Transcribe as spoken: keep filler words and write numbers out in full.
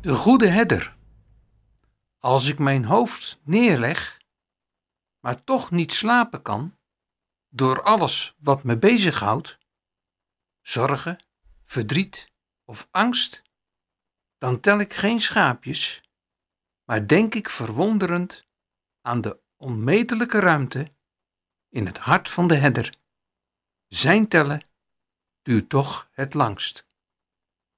De goede herder. Als ik mijn hoofd neerleg, maar toch niet slapen kan, door alles wat me bezighoudt, zorgen, verdriet of angst, dan tel ik geen schaapjes, maar denk ik verwonderend aan de onmetelijke ruimte in het hart van de herder. Zijn tellen duurt toch het langst.